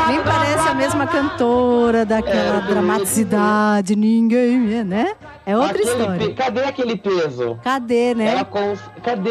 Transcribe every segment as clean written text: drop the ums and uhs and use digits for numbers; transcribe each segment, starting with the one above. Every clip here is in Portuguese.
Nem parece a mesma cantora daquela dramaticidade, ninguém, né? É outra história. Cadê aquele peso? Cadê, né? Cadê?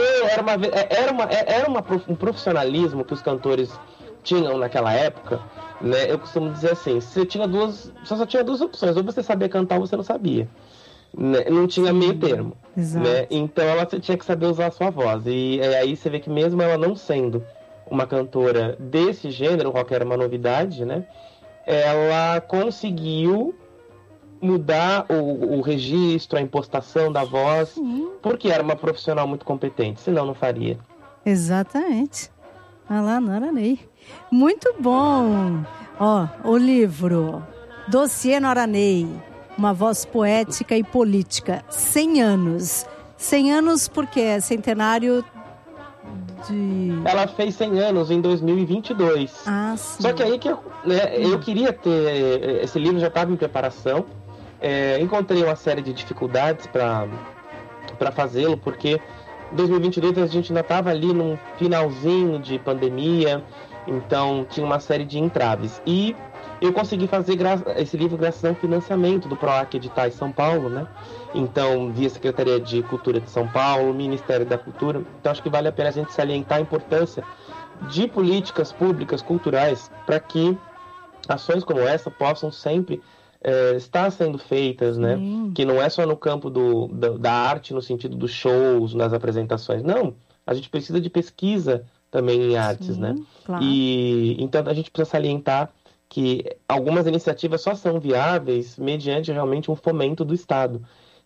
Era um profissionalismo que os cantores tinham naquela época, né? Eu costumo dizer assim, você só tinha duas opções, ou você sabia cantar ou você não sabia. Né? Não tinha meio termo. Né? Então você tinha que saber usar a sua voz. E aí você vê que mesmo ela não sendo uma cantora desse gênero, qualquer uma novidade, né? Ela conseguiu mudar o registro, a impostação da voz, porque era uma profissional muito competente, senão não faria. Exatamente. Ah lá, Nora-Ney. Muito bom. Ó, o livro Dossiê Nora-Ney, uma voz poética e política. 100 anos. 100 anos porque é centenário de... Ela fez 100 anos em 2022. Ah, sim. Só que aí que eu queria ter... Esse livro já estava em preparação. Encontrei uma série de dificuldades para fazê-lo, porque em 2022 a gente ainda estava ali num finalzinho de pandemia, então tinha uma série de entraves. E eu consegui fazer esse livro graças a um financiamento do PROAC Editais São Paulo, né? Então, via Secretaria de Cultura de São Paulo, Ministério da Cultura. Então, acho que vale a pena a gente salientar a importância de políticas públicas culturais para que ações como essa possam sempre estar sendo feitas, né? Que não é só no campo da arte, no sentido dos shows, nas apresentações. Não, a gente precisa de pesquisa também em artes, né? Claro. E então a gente precisa salientar que algumas iniciativas só são viáveis mediante realmente um fomento do Estado.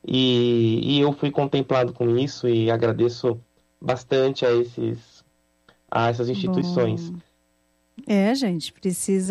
E eu fui contemplado com isso e agradeço bastante a essas instituições. Bom. Gente, precisa...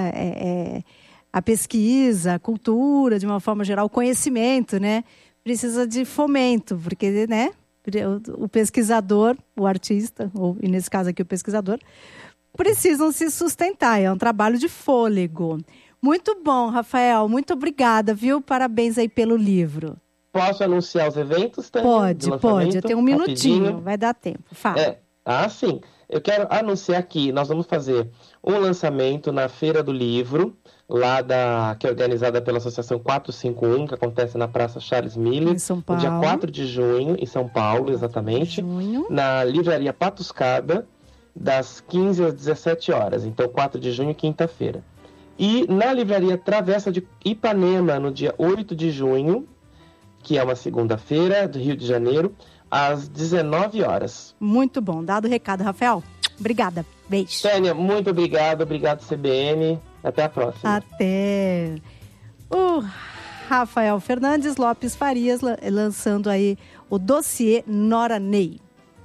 a pesquisa, a cultura, de uma forma geral, o conhecimento, né? Precisa de fomento, porque, né? O pesquisador, o artista, e nesse caso aqui o pesquisador, precisam se sustentar. É um trabalho de fôlego. Muito bom, Rafael. Muito obrigada, viu? Parabéns aí pelo livro. Posso anunciar os eventos também? Pode. Eu tenho um minutinho. Rapidinho. Vai dar tempo. Fala. Sim. Eu quero anunciar que nós vamos fazer um lançamento na Feira do Livro, que é organizada pela Associação 451, que acontece na Praça Charles Miller, em São Paulo. No dia 4 de junho, em São Paulo, exatamente. Na Livraria Patuscada, das 15 às 17 horas. Então, 4 de junho, quinta-feira. E na Livraria Travessa de Ipanema, no dia 8 de junho, que é uma segunda-feira, do Rio de Janeiro, às 19 horas. Muito bom. Dado o recado, Rafael. Obrigada. Beijo. Tânia, muito obrigado. Obrigado, CBN. Até a próxima. Até. O Rafael Fernandes Lopes Farias lançando aí o Dossiê Nora-Ney.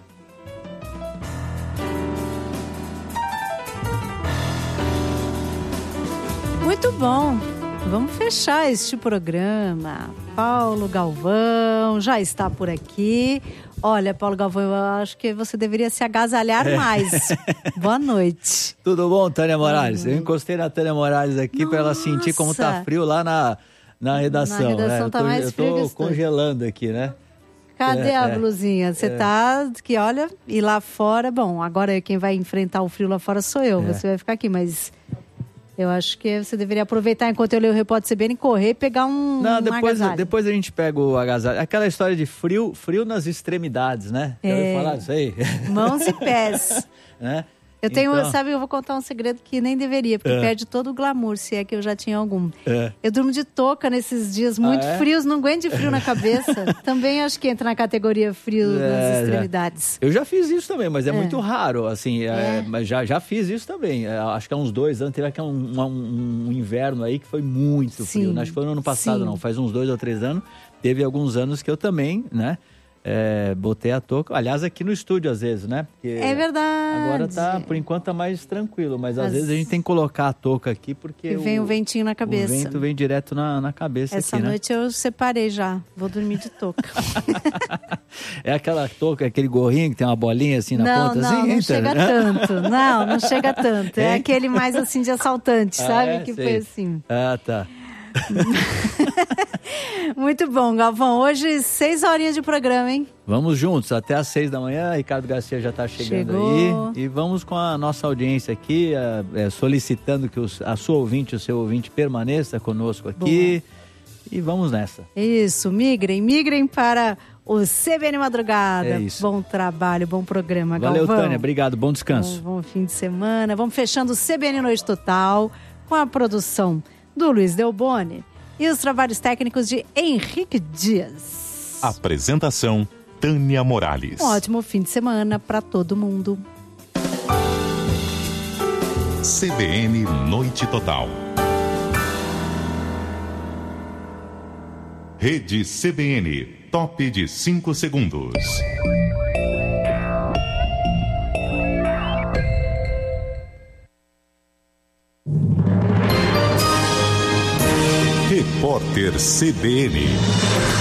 Muito bom. Vamos fechar este programa. Paulo Galvão já está por aqui. Olha, Paulo Galvão, eu acho que você deveria se agasalhar mais. Boa noite. Tudo bom, Tânia Moraes? Eu encostei na Tânia Moraes aqui para ela sentir como tá frio lá na redação. Na redação, né? Tá mais frio. Eu tô congelando aqui, né? Cadê a blusinha? Você tá que olha, e lá fora, bom, agora quem vai enfrentar o frio lá fora sou eu. Você vai ficar aqui, mas eu acho que você deveria aproveitar enquanto eu leio o Repórter CBN, correr e pegar um agasalho. Depois a gente pega o agasalho. Aquela história de frio nas extremidades, né? Já ouviu falar disso aí? Mãos e pés. Né? Eu tenho, eu vou contar um segredo que nem deveria, porque perde todo o glamour, se é que eu já tinha algum. Eu durmo de touca nesses dias muito frios, não aguento de frio na cabeça. Também acho que entra na categoria frio nas extremidades. Eu já fiz isso também, mas é muito raro, assim, mas já fiz isso também. Acho que há uns 2 anos, teve aqui um inverno aí que foi muito frio. Acho que foi no ano passado, não, faz uns 2 ou 3 anos. Teve alguns anos que eu também, né? Botei a touca, aliás, aqui no estúdio às vezes, né? Porque é verdade. Agora por enquanto tá mais tranquilo, mas às vezes a gente tem que colocar a touca aqui porque vem o ventinho na cabeça. O vento vem direto na cabeça. Essa aqui, noite eu separei já, vou dormir de touca. É aquela touca, aquele gorrinho que tem uma bolinha assim na ponta? Não chega tanto. Não chega tanto. É aquele mais assim de assaltante, sabe? Que foi assim. Ah, tá. Muito bom, Galvão. Hoje, 6 horinhas de programa, hein? Vamos juntos, até às 6 da manhã. Ricardo Garcia já está chegando aí. E vamos com a nossa audiência aqui, solicitando que a sua ouvinte, o seu ouvinte, permaneça conosco aqui. Boa. E vamos nessa. Isso, migrem para o CBN Madrugada. É isso. Bom trabalho, bom programa, Valeu, Galvão. Tânia, obrigado, bom descanso. Bom fim de semana. Vamos fechando o CBN Noite Total com a produção do Luiz Delboni e os trabalhos técnicos de Henrique Dias. Apresentação, Tânia Morales. Um ótimo fim de semana para todo mundo. CBN Noite Total. Rede CBN, top de 5 segundos. Repórter CBN.